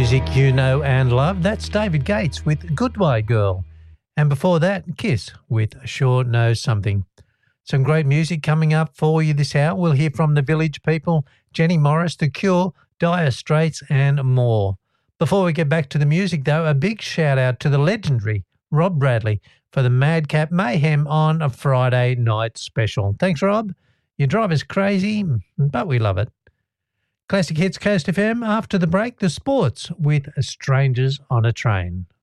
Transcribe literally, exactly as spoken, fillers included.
music you know and love. That's David Gates with Goodbye Girl. And before that, Kiss with Sure Knows Something. Some great music coming up for you this hour. We'll hear from the Village People, Jenny Morris, The Cure, Dire Straits and more. Before we get back to the music, though, a big shout-out to the legendary Rob Bradley for the Madcap Mayhem on a Friday night special. Thanks, Rob. You drive us crazy, but we love it. Classic Hits Coast F M. After the break, the sports with Strangers on a Train.